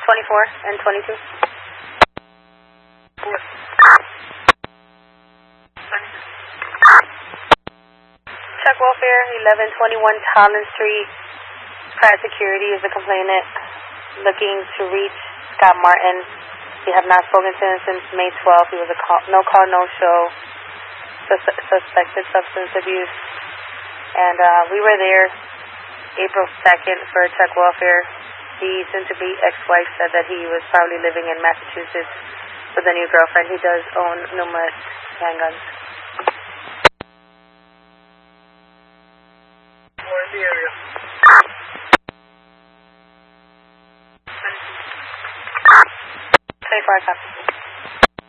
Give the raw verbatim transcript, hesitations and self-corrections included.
twenty-four and twenty-two. Check welfare, eleven twenty-one Collins Street. Pratt Security is the complainant, looking to reach Scott Martin. We have not spoken to him since May twelfth. He was a call, no call, no show. Sus- suspected substance abuse. And uh, we were there April second for check welfare. The soon-to-be ex-wife said that he was probably living in Massachusetts with a new girlfriend. He does own numerous handguns. Where's the area? twenty-four, copy.